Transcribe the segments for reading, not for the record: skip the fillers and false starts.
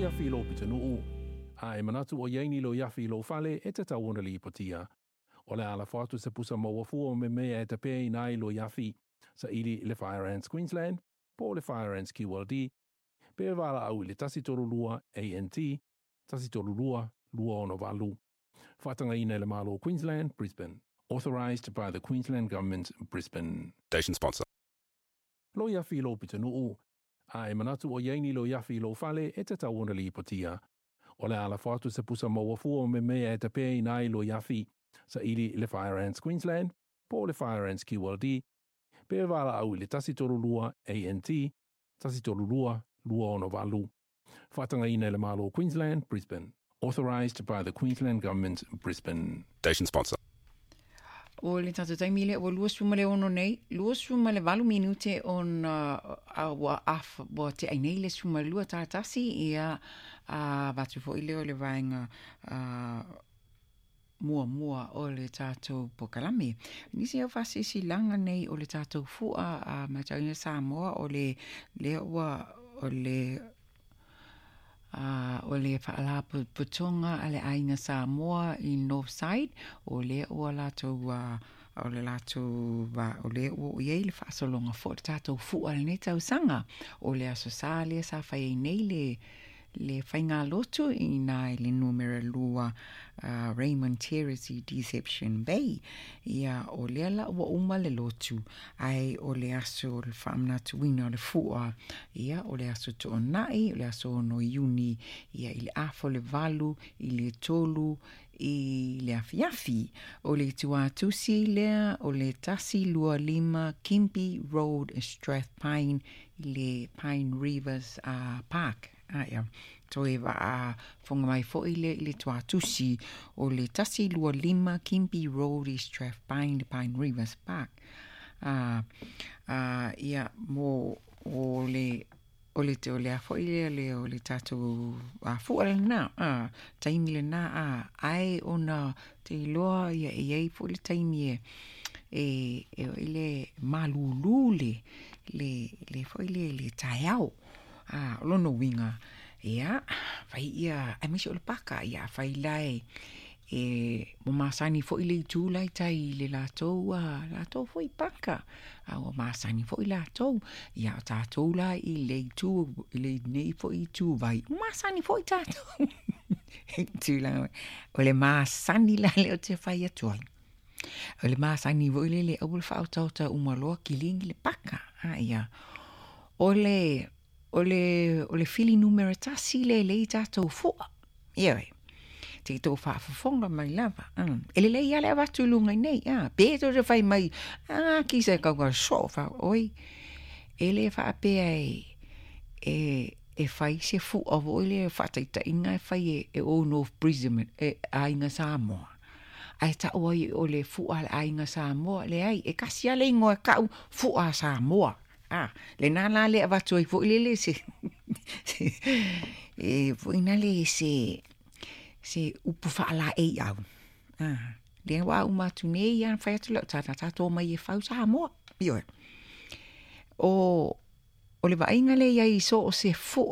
yafi lo pitanuu. Ai manatu o yaini lo yafi lo fale e te tauona li ipotia. O le ala fatu se pusa mawafua me mea e te pei nai lo yafi sa ili le Fire Ants Queensland, po le Fire Ants QLD, pe wala au le tasi torulua ANT, tasi torulua lua ono valu. Fatanga ina le malo Queensland, Brisbane. Authorised by the Queensland Government, Brisbane. Station sponsor. Lo yafi lo pitanuu. Ai manatu o yaini lo yafi lo fale e te tauona li ipotia. O le ala fatu se pusa mawafua me mea e te pei nai lo yafi sa ili le Fire Ants Queensland, po le Fire Ants QLD, pe wala au le tasi torulua ANT, tasi torulua lua ono valu. Fatanga ina le malo Queensland, Brisbane. Authorised by the Queensland Government, Brisbane. Station sponsor. O le tatu taimile o lua suma le ono nei, lua suma le valu minute on wa af wa te ainei le suma lua tātasi ia watu fo ile o le vaenga mua o le tātou pokalame. Nisi au fasisi langa nei o le tātou fua matauina Samoa o le o le whaala putonga ale aina Samoa i Northside o le o latou o le latou o le o iei le whaasolonga fo le tātou fua le ne tau sanga o le aso sāle sa whai nei le whainga lotu i nai le numera lua Raymond Terrace i Deception Bay ia o le ala ua uma le lotu ai o le aso le whaamna tuina o le fua ia o le aso to onai o le aso no iuni ia i le afo le valu i le tolu i le afiafi o le tuatusi lea o le tasi lua lima Kimby Road Strathpine i le Pine Rivers Park ia to e wa fonga mai fo ile tuatusi o le tasi lua lima Kimby Road i Strathpine Pine Rivers Park ia mo o le te o le a fo ile o le tatu fu ale na taimi le na ai ona te loa ia e fo le taimi e ile malulule le fo ile le taiao lono winga ia fai ia a misi o le paka ia fai lai mo masani fo ile tu lai tai le latou fo i paka o masani fo i latou ia tatou lai i le tu ile nei fo i tu vai masani fo i tatou tu la o le masani la le o te fai atuai o le masani fo ile le au fa tauta umaloa kilingi le paka ia o le fili numero tasi le tātou fua. Ia te tō whaafafonga mai lava. Ele le ia le awatu lunga nei. Pēto te whai mai. Ki se kaunga so oi. Ele whaapea e whai se fua vo ele whataita inga e whai e o North Brisbane a inga Samoa. Ai ta oi o le fua a inga Samoa le ai. E kasi ale ingoa kau fua Samoa. Le nana le avatu fo ile se fo ina le se upu faala au le wa uma tune ia fa tu ta to mai fa Samoa io o le va inga le ia so se fo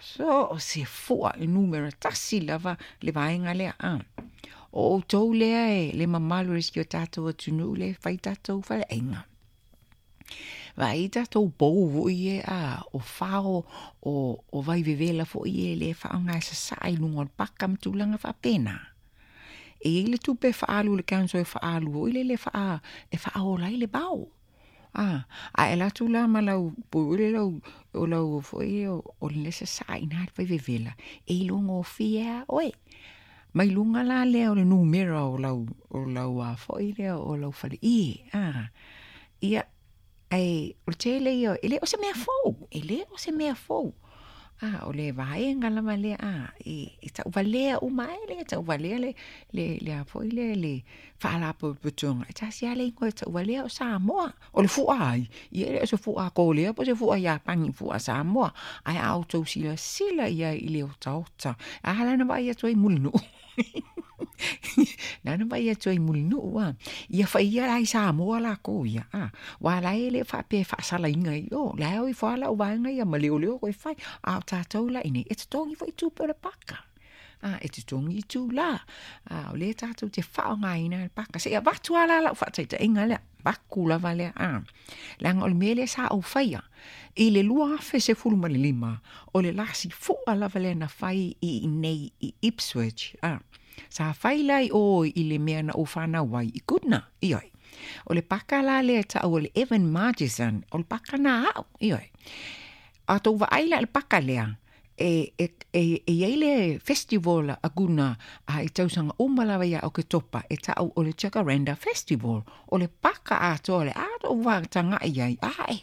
e numero tasi lava le va inga le o to le mamalu riskio tato tunu le fa tato fa inga vai tatou pou vo ie o fao o vai vevela fo ie le whaanga sa sai lunga paka mtulanga fa pena. E ile tupe whaalu le kanso e whaalu o ile le wha e whaola ile bao. A e la tula malau po ile o lau fo ie o le sa sai na vai vevela. E lunga o fia oe. Mai lunga la le o le numero o lau fo ile o lau whale ie. Ia o tele io ele o se mea fou o le vai ngala male e ta valea o mai le ta valea le a foi le fala po putunga ta si ale ko ta valea o Samoa o le fu ai ele so fu a ko le po se fu a ya pangi fu a Samoa ai auto sila ia ile o ta a hala na vai to i mulino Nana vai e toi mulinu wa. Ia fa ia ai sa mo la ko ia. Wa la ele fa pe fa sala inga yo. La o fa la o va nga ia male o leo ko fai. A tatou la ine. It's tongi foi tu per paka. E te tongi tu la. O le tatou te whao ngā ina paka. Se ia watu ala la fa taita inga lea. Baku la vale Langa o le mele sa au whaia. I le lua afe se fulma le 5. O le lasi fua la vale na whai i nei i Ipswich. Sa whai lai o i le mea na o whanau wai i Goodna. Ioi. O le paka la le ta o le Evan Margeson. O le paka na au. Ioi. A tau wa aila le paka lea. Eile festival a guna I tausanga umalawa ia o ke topa e tau o le Jacaranda Festival o le paka a tole a to wa tanga ia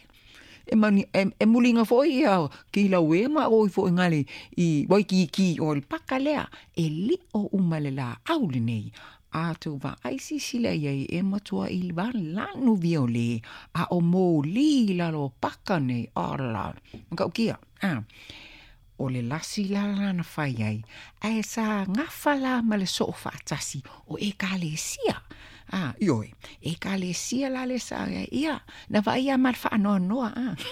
e mulinga foi ia ki la wema o foi ngali I wai ki o le paka lea e li o umalela au le nei a to va ai si sila ia e matua I va lanu viole a o mo li la lo paka nei ala ka kia o le lasi la na whai ai, ai sa ngawhala ma le sofa atasi o e ka le sia. Ioi, e ka le sia la le sa ia, na vai a mar wha noa.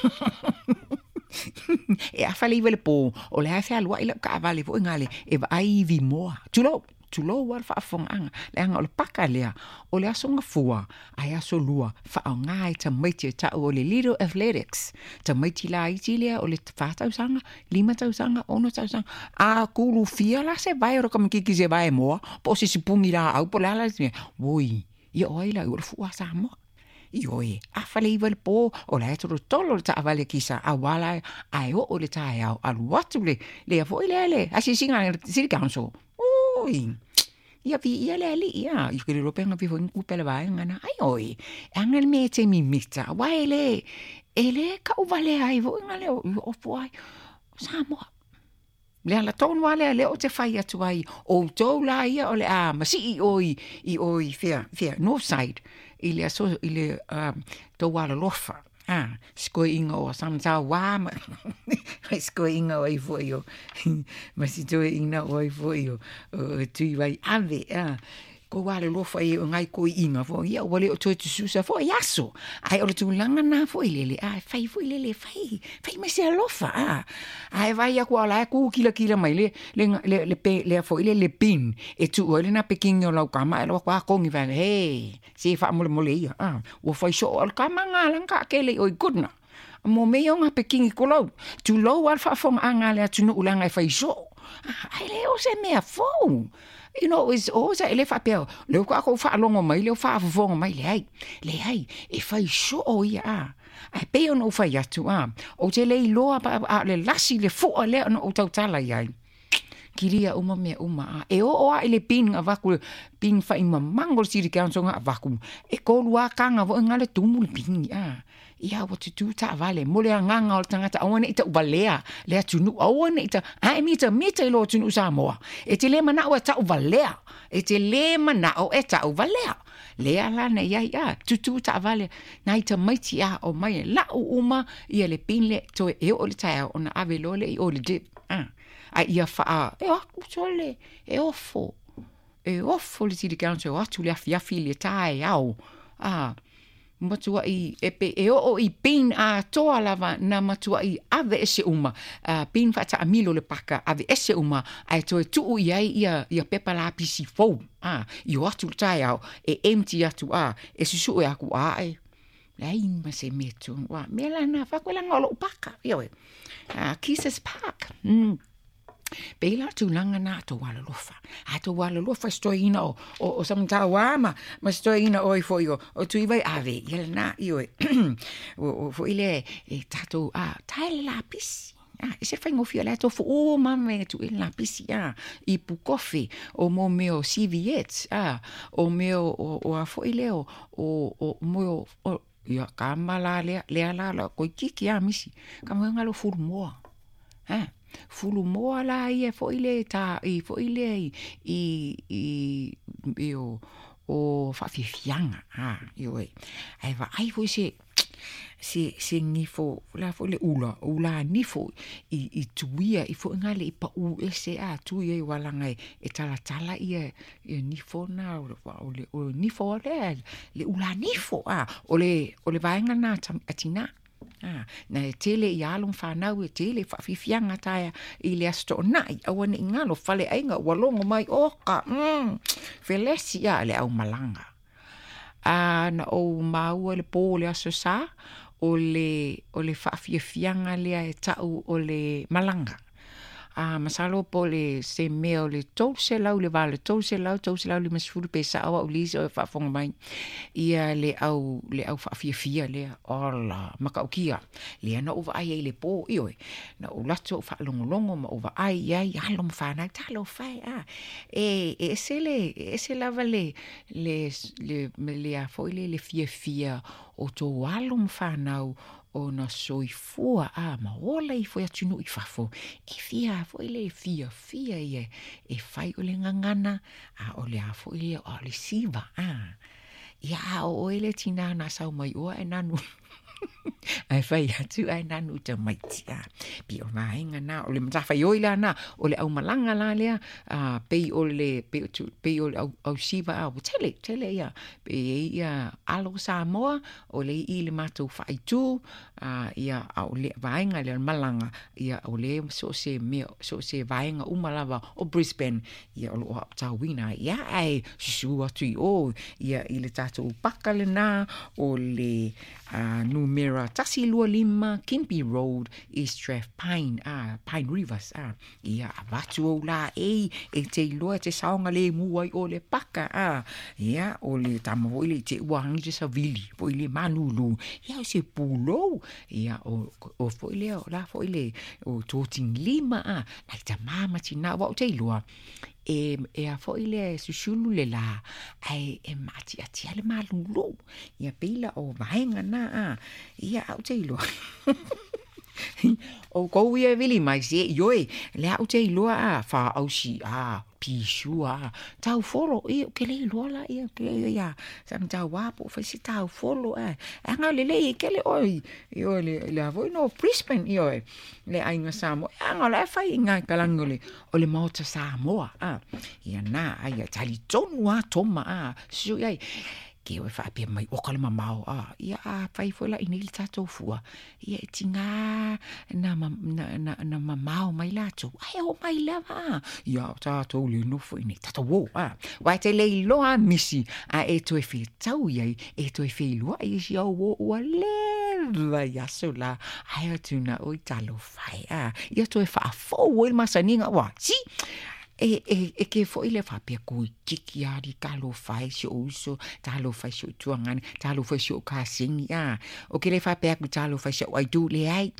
E a whale iwa le pō, o le hawhea lua ila ka avale po ngale, e vai vi moa. Tulo war whaafonganga, le anga o le paka lea, o le aso ngafua, ai aso lua, whaao ngai ta maiti ta o le Little Athletics, ta maiti la iti lea o le whātausanga, 5 tausanga, 1 tausanga, a kuru fia la se vai o kam kiki se vai moa, po se sipungi la au po la la se, woi, ia oila, ua fua sa moa. Ioi, a whale iwa le pō, o le etoro tolo le ta avale kisa, a wala ai o le tae au, alu watu le a foi le, asi singa City Council, oi, ia vi ia le ali ia, i kere ropenga vi foi upele vai ngana, ai oi, angel me te mi mita, wai ele ka uvale ai vo ngale o foi, sa moa. Le ala tonu wale le o te whai atu ai, o tau la ia o le masi i oi fea, Northside, I le tau wala lofa. Skoe inga o samta wama. Skoe inga o ai foi o. Masi toe inga o ai foi o. Tui wai ave. Ko wale lofa e o ngai ko inga fo. Ia wale o toe tususa fo. Iaso. Ai o le tūlanga na fo ilele. Fai fo ilele. Fai me se lofa. Ai vai a kua la ku kila mai le fo ilele pin. E tu o le na pekingi o lau kama. E lo kwa kongi vai. Hey. Se fa mole ia. Wo fai so o kama nga langka kele o Goodna. Mo me o nga pekingi ko lau. Tu lau al fa fong anga le atu no ulanga e fai so. Ai le o se mea fo. You know, it's always ele fa peo. Le ko ako fa longo mai, le fa fonga mai le ai. E fai so o ia. Ai pe ono fa ya tu O te le loa pa le lasi le fo le no o tau tala ia. Kiria uma me uma. E o ele pin avaku pin fa ima mangol City Council nga avaku. E ko lua kanga vo ngale tumu pin ia what to do ta vale mole nganga o tangata awana ita ubalea le tunu awana ita ai mita lo tunu Samoa e te le mana o ta ubalea e te le mana o eta ubalea le ala na ia tutu ta vale na ita maiti o mai la uma ia le pinle to e o le ta ona ave lole i o le dip ai ia fa e aku tole e ofo le City Council atu le afiafi le tai au matua I o I pin a toa lava na matua I ave ese uma pin fata amilo le paka ave ese uma ai toe tuu ia pepa la pisi fou I o atu tai au e empty atu e susu e aku ai lai ma se metu wa mela na fakwela ngolo paka yo Kisses Park Pela tulanga na to wala lofa. Ato wala lofa stoi ina o samta wama, ma stoi ina oi foi o tu vai ave, yel na io o fo ile tato taile la pisi. E se fai ngofia le to fo o mame tu il la pisi I pu kofi o mo meo CVets o meo o a fo ile o mo ia kamala le ala ko kiki misi. Kamo ngalo fur moa. Fulu moa la ia fo ile fo ile I o fa fianga ai va ai fo se se ngifo la fo le ula nifo I tuia I fo ngale I pa u ese a tuia I walanga e tala ia nifo na o nifo le ula nifo o le vaenga na atina na tele I alum whanau tele whawhiwhianga taia I le asto nai awane ingalo whale ainga walongo mai oka felesi le au malanga na o maua le pō le aso sa o le whawhiwhianga lea e tau o le malanga. Masalo po le se mea o le tau se lau le wale, tau se lau le masfuru pe sa awa o lise o whafonga mai. Ia le au whawhiwhia lea, ola, makaukia. Lea na uwa ai le pō, ioi. Na o lato o whaalongolongo ma uwa ai, iai, halom whanau, talo whai, E se lava le a foile le fia o tō alom whanau o na soifua ma ola I foi atunu I fafo fia foi le fia ia e fai o le ngangana o le a foi le o le siva ia o ele tina na sau mai o e nanu ai fai atu ai nanu te maitia pi o vaenga na o le matafa i oila na o le au malanga la lea pei o le au siva o tele ia pe ia alo Samoa o le I le matou whaitu ia o le vaenga le malanga ia o le so se vaenga umalava o Brisbane ia o lo tawina ia ai susu atu ia I le tatou pakale na o le numera tasi lua lima Kimby Road East Strath Pine Rivers ia avatu o la e te loa te saonga le muai o le paka ia o le tamo le te uahangi te savili po le manulu ia se pulo ia o foi le la foi le o toting lima na ta mama tina wa te loa e a foi le susulu le la ai mati ati ale malulu ia pila o vaenga na ia au te loa o ko ia vili mai se yoi le au te loa fa au si pisua tau folo ke le lola ke ia sam tau wapo fa si tau folo anga le ke le oi yo le voi no Brisbane oi le ainga Samoa anga le fa inga kalangole o le mota Samoa ia na ai tali tonu toma su ai ke o fa pe mai o kalma mau ia fai foi la inil tato fua ia tinga na mau mai lato ai o mai lava ia tato le no foi ni tato wo wa te le lo misi e to e fi tau ia e to e fi lo ai si o le va ya sola ai tuna o talo fai ia to e fa fo o masaninga wa si e ke foi le fa pe ku kiki ari talo fai si uso talo fai si tuangani talo fai si o kasing o ke le fa pe ku talo fai si ai du le ai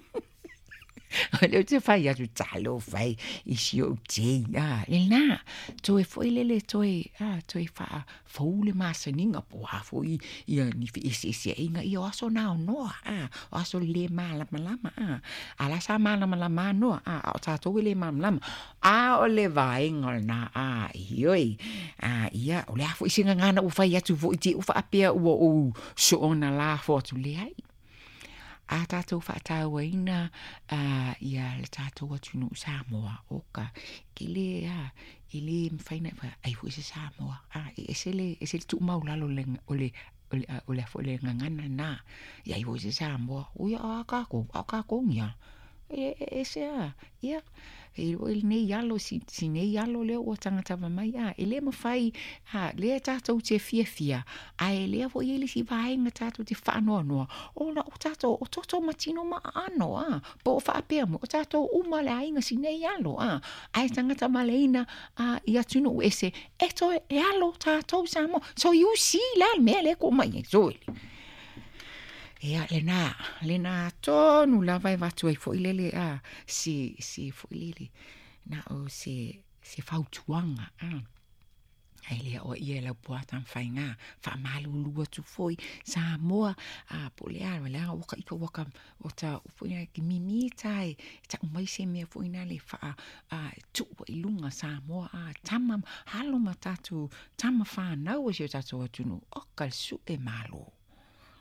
le te fai atu talo fai I si o te le na to e foi le to e fa fo le masaninga po foi ia ni fi ese inga I aso na no aso le malama ala sa malama no o tato le malama o le vaenga na ioi ia o le afo isinga ngana u fai atu fo te u fa apea u so ona la fo tu le ai tatou whaatau ina ia le tatou atunu Samoa oka kile ile mfaina ai fu se Samoa esele tu mau lalo o le fo le ngana na ia I fu se Samoa o ia ka ko nya ese ia ele nei yalo si nei yalo le o tangata mai ele mo fai le tatou te fia ele vo ele si vai nga tatou te fano no ona o tatou o toto matino ma ano po fa pe mo tatou uma le ainga si nei yalo ai tangata maleina ia tunu ese eto yalo tatou samo so you see la mele ko mai so ia lena tonu lava vatu ai fo ilele si fo ilele na o se fautuanga ai le o ia la puata fainga fa malu lua tu foi Samoa po le ala o ka iko waka o ta foi ki mimi tai ta mai se me foi na le fa tu ilunga Samoa tamam halo matatu tama fa na o je tatu tunu o kal su e malo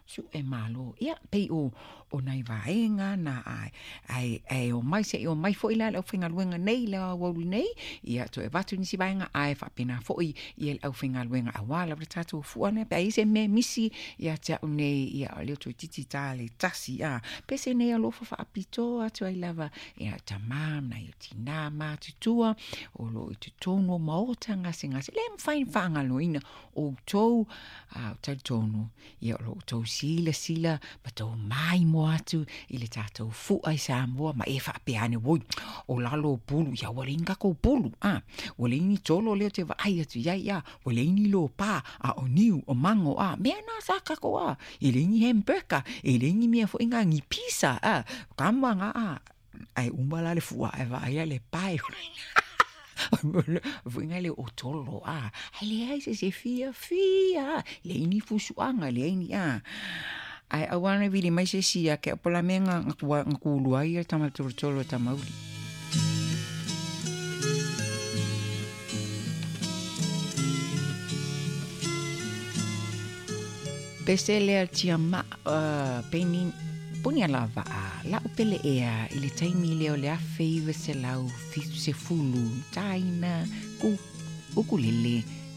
su e malo ia pei o nai vaenga na ai o mai se o mai fo ila o finga luenga nei la wolu nei ia to e watu nisi vaenga ai fa pena fo i ia au finga luenga awala tatu fuane pe se me misi ia te nei ia le to titi tale tasi a pese nei alo fa apito atu ai lava ia tamam na ia tina ma tutua o lo i tono maota ngasi le mfain fanga loina o tou tal tono ia lo tou sila pa tou mai mo atu i le tatou fu ai Samoa ma e fa peane woi o lalo pulu ia wale inga ko pulu wale ini tolo leo te vai atu ia wale ini lo pa o niu o mango mea na saka ko i le ini hamburger i le ini mea fo inga ngi pizza kamanga ai umbala le fu e vai le pai Vinga le otolo le ai se fia le ini fusuanga le ini ai awana vili mai se sia ke pola menga ngakulu ai tama tolo tamauli pese le tiama penin punia lava la upele ea ile taimi leo le afeive se lau fitu se fulu taina ukulele